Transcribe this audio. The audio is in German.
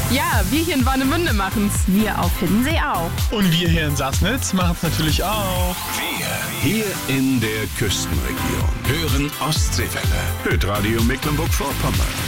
Ja, wir hier in Warnemünde machen's. Wir auf Hiddensee auch. Und wir hier in Sassnitz machen's natürlich auch. Wir hier in der Küstenregion hören Ostseewelle. Hitradio Mecklenburg-Vorpommern.